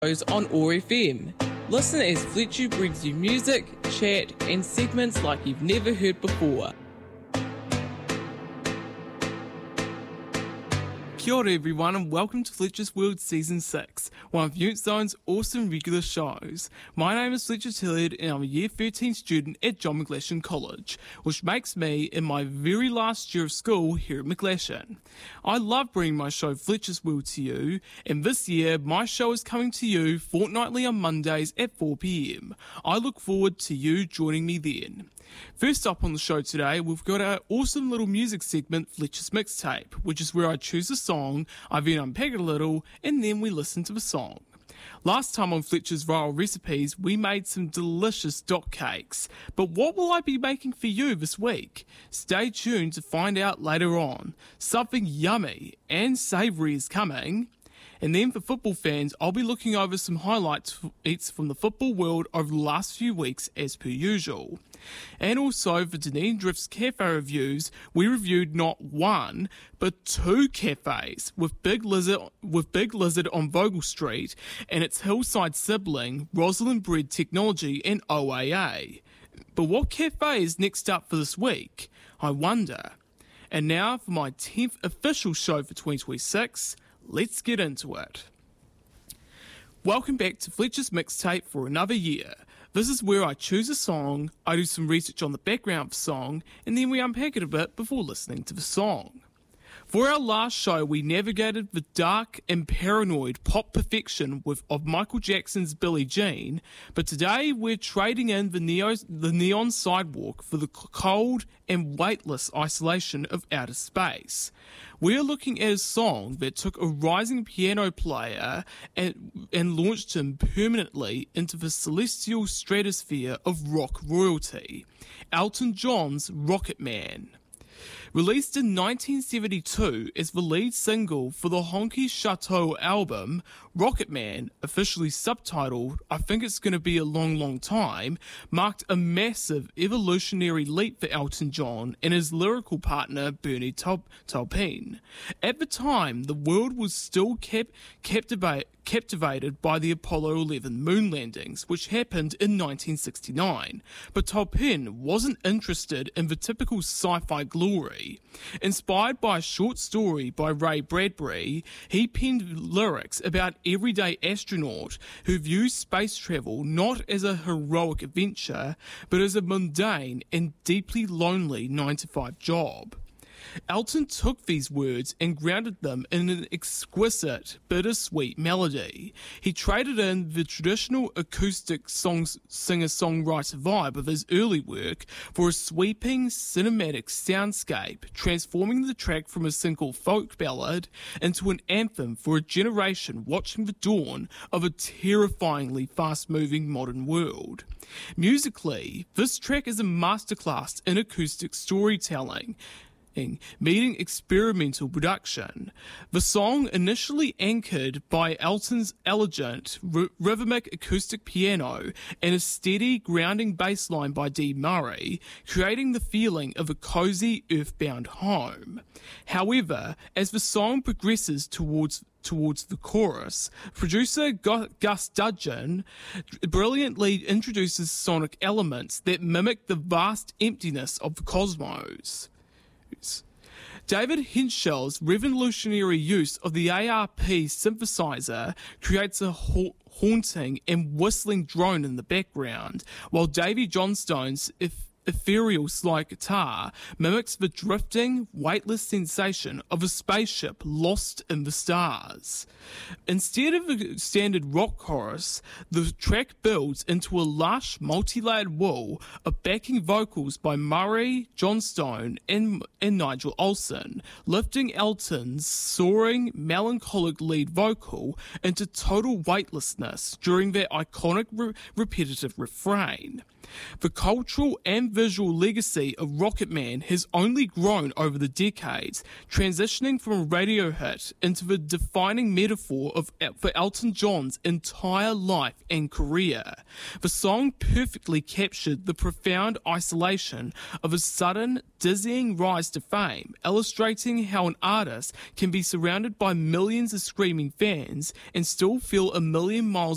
On OAR FM. Listen as Fletcher brings you music, chat and segments like you've never heard before. Kia ora everyone and welcome to Fletcher's World Season 6, one of Youth Zone's awesome regular shows. My name is Fletcher Tillard and I'm a Year 13 student at John McGlashan College, which makes me in my very last year of school here at McGlashan. I love bringing my show Fletcher's World to you, and this year my show is coming to you fortnightly on Mondays at 4 PM. I look forward to you joining me then. First up on the show today, we've got our awesome little music segment, Fletcher's Mixtape, which is where I choose a song, I then unpack it a little, and then we listen to the song. Last time on Fletcher's Viral Recipes, we made some delicious dock cakes, but what will I be making for you this week? Stay tuned to find out later on. Something yummy and savoury is coming. And then for football fans, I'll be looking over some highlights from the football world over the last few weeks as per usual. And also for Dunedin Drift's cafe reviews, we reviewed not one, but two cafes with Big Lizard on Vogel Street and its hillside sibling, Rosalind Bread Technology and OAA. But what cafe is next up for this week? I wonder. And now for my 10th official show for 2026, let's get into it. Welcome back to Fletcher's Mixtape for another year. This is where I choose a song, I do some research on the background of the song, and then we unpack it a bit before listening to the song. For our last show, we navigated the dark and paranoid pop perfection of Michael Jackson's Billie Jean, but today we're trading in the neon sidewalk for the cold and weightless isolation of outer space. We're looking at a song that took a rising piano player and launched him permanently into the celestial stratosphere of rock royalty, Elton John's Rocket Man. Released in 1972 as the lead single for the Honky Chateau album, Rocket Man, officially subtitled I Think It's Gonna Be a Long, Long Time, marked a massive evolutionary leap for Elton John and his lyrical partner Bernie Taupin. At the time, the world was still captivated by the Apollo 11 moon landings, which happened in 1969, but Taupin wasn't interested in the typical sci-fi glory. Inspired by a short story by Ray Bradbury, he penned lyrics about everyday astronaut who views space travel not as a heroic adventure, but as a mundane and deeply lonely 9-to-5 job. Elton took these words and grounded them in an exquisite, bittersweet melody. He traded in the traditional acoustic singer-songwriter vibe of his early work for a sweeping, cinematic soundscape, transforming the track from a simple folk ballad into an anthem for a generation watching the dawn of a terrifyingly fast-moving modern world. Musically, this track is a masterclass in acoustic storytelling, meeting experimental production. The song, initially anchored by Elton's elegant, rhythmic acoustic piano and a steady, grounding bass line by Dee Murray, creating the feeling of a cozy, earthbound home. However, as the song progresses towards the chorus, producer Gus Dudgeon brilliantly introduces sonic elements that mimic the vast emptiness of the cosmos. David Henschel's revolutionary use of the ARP synthesizer creates a haunting and whistling drone in the background, while Davy Johnstone's ethereal slide guitar mimics the drifting, weightless sensation of a spaceship lost in the stars. Instead of a standard rock chorus, the track builds into a lush, multi-layered wall of backing vocals by Murray, Johnstone, and Nigel Olsson, lifting Elton's soaring, melancholic lead vocal into total weightlessness during their iconic repetitive refrain. The cultural and visual legacy of Rocket Man has only grown over the decades, transitioning from a radio hit into the defining metaphor for Elton John's entire life and career. The song perfectly captured the profound isolation of his sudden, dizzying rise to fame, illustrating how an artist can be surrounded by millions of screaming fans and still feel a million miles